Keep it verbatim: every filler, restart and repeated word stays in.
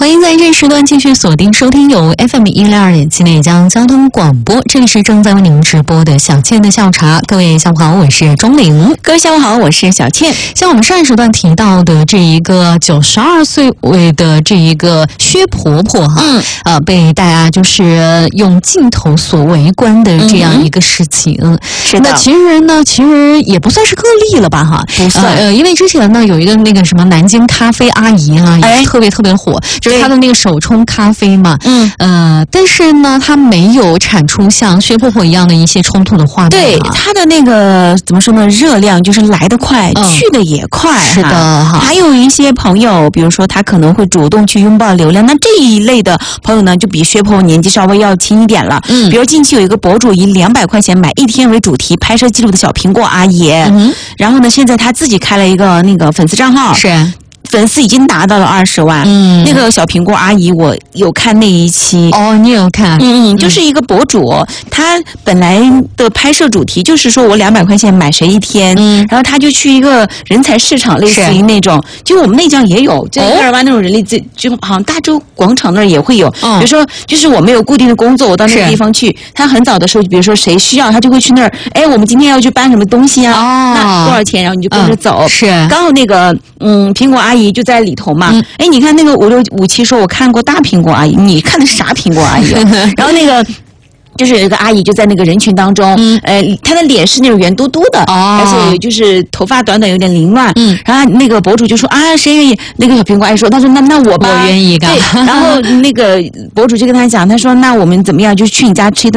欢迎在这时段继续锁定收听由 F M 一零二点七内江交通广播，这里是正在为您直播的小倩的下午茶。各位下午好，我是钟玲。 各位下午好，我是小倩。 像我们上一时段提到的这一个九十二岁的这一个薛婆婆哈，嗯，呃，被大家就是用镜头所围观的这样一个事情。嗯、 是的。 那其实呢，其实也不算是个例了吧哈， 不算。 呃，因为之前呢有一个那个什么南京咖啡阿姨哈，也特别特别火，就是她的那个手冲咖啡嘛，嗯，呃，但是呢，她没有产出像薛婆婆一样的一些冲突的画面。 对，她的那个怎么说呢？热量就是来得快，嗯、去的也快。 是的哈。 还有一些朋友，比如说他可能会主动去拥抱流量，那这一类的朋友呢，就比薛婆婆年纪稍微要轻一点了。嗯，比如近期有一个博主以两百块钱买一天为主题拍摄记录的小苹果阿姨，嗯，然后呢，现在他自己开了一个那个粉丝账号， 是。 粉丝已经达到了二十万。嗯，那个小苹果阿姨，我有看那一期。 哦，你有看？ 嗯嗯，就是一个博主，他本来的拍摄主题就是说我两百块钱买谁一天，嗯，然后他就去一个人才市场，类似于那种，就我们内江也有，就二湾那种人力资，就好像大洲广场那儿也会有。嗯，比如说，就是我没有固定的工作，我到那个地方去，他很早的时候，比如说谁需要，他就会去那儿。哎，我们今天要去搬什么东西啊？哦，那多少钱？然后你就跟着走。嗯、 是， 刚好那个嗯，苹果阿姨。就在里头嘛，嗯、哎，你看那个五六五七说，我看过大苹果阿姨，你看的是啥苹果阿姨、啊？然后那个。就是有一个阿姨就在那个人群当中，嗯，呃，她的脸是那种圆嘟嘟的，哦，而且就是头发短短有点凌乱，嗯，然后那个博主就说啊，谁愿意？那个小苹果阿姨说，他说那那我吧， 我愿意干。 对，然后那个博主就跟他讲，他说那我们怎么样？就去你家吃一顿。